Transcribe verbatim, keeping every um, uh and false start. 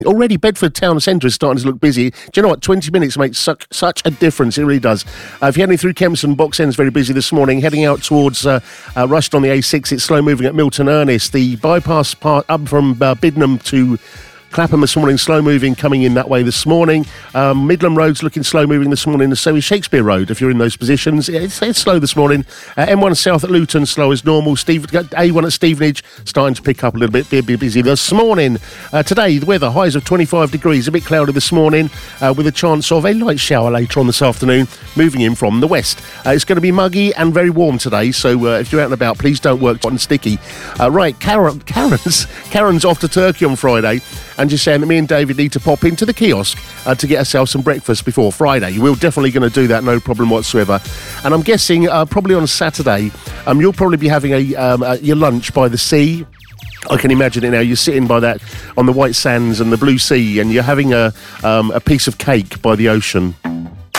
Already Bedford town centre is starting to look busy. Do you know what? twenty minutes makes such, such a difference. It really does. Uh, if you're heading through Kempston, Box End's very busy this morning. Heading out towards uh, uh, Rushed on the A six, it's slow moving at Milton Ernest. The bypass part up from uh, Biddenham to Clapham this morning, slow moving coming in that way this morning. Um, Midland Road's looking slow moving this morning, so is Shakespeare Road if you're in those positions. It's, it's slow this morning. Uh, M one South at Luton, slow as normal. Steve, A one at Stevenage starting to pick up a little bit, be, be busy this morning. Uh, today, the weather, highs of twenty-five degrees, a bit cloudy this morning, uh, with a chance of a light shower later on this afternoon, moving in from the west. Uh, it's going to be muggy and very warm today, so uh, if you're out and about, please don't work hot and sticky. Uh, right, Karen, Karen's, Karen's off to Turkey on Friday, and just saying that me and David need to pop into the kiosk uh, to get ourselves some breakfast before Friday. We're definitely going to do that, no problem whatsoever. And I'm guessing uh, probably on Saturday, um, you'll probably be having a, um, uh, your lunch by the sea. I can imagine it now. You're sitting by that on the white sands and the blue sea, and you're having a, um, a piece of cake by the ocean.